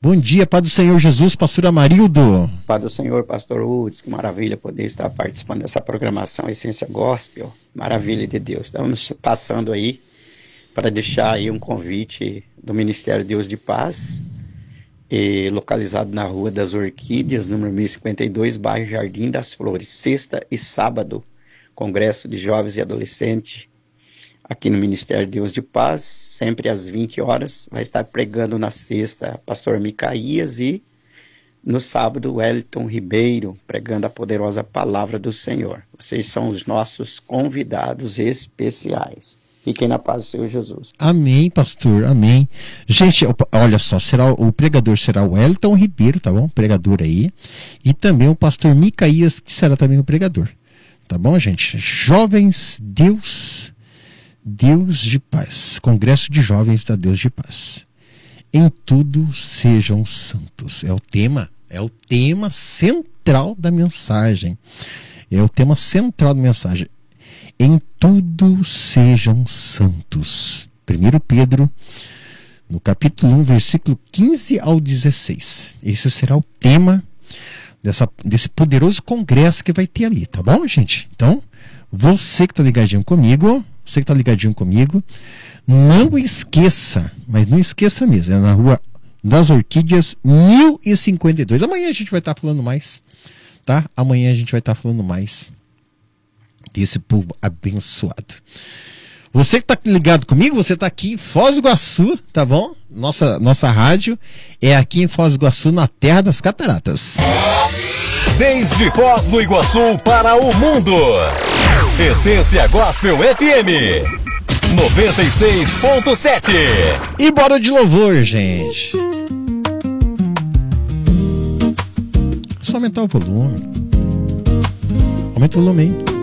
Bom dia, Pai do Senhor Jesus, pastor Amarildo. Pai do Senhor, pastor Uds, que maravilha poder estar participando dessa programação Essência Gospel, maravilha de Deus. Estamos passando aí para deixar aí um convite do Ministério Deus de Paz, localizado na Rua das Orquídeas, número 1052, bairro Jardim das Flores, sexta e sábado, Congresso de Jovens e Adolescentes, aqui no Ministério Deus de Paz, sempre às 20 horas, vai estar pregando na sexta pastor Micaías e no sábado Wellington Ribeiro, pregando a poderosa palavra do Senhor. Vocês são os nossos convidados especiais. Fiquem na paz do Senhor Jesus. Amém, pastor, amém. Gente, olha só, o pregador será o Wellington Ribeiro, tá bom? Pregador aí. E também o pastor Micaías, que será também o pregador. Tá bom, gente? Jovens Deus de Paz. Congresso de Jovens da Deus de Paz. Em tudo sejam santos. É o tema central da mensagem. É o tema central da mensagem. Em tudo sejam santos. 1 Pedro, no capítulo 1, versículo 15 ao 16. Esse será o tema desse poderoso congresso que vai ter ali, tá bom, gente? Então, você que está ligadinho comigo, não esqueça, mas não esqueça mesmo, é na Rua das Orquídeas, 1052. Amanhã a gente vai estar falando mais, tá? Amanhã a gente vai estar falando mais desse povo abençoado. Você que está ligado comigo, você está aqui em Foz do Iguaçu, tá bom? Nossa rádio é aqui em Foz do Iguaçu, na Terra das Cataratas. Desde Foz do Iguaçu para o mundo. Essência Gospel FM 96.7. E bora de louvor, gente. Só aumentar o volume. Aumenta o volume aí.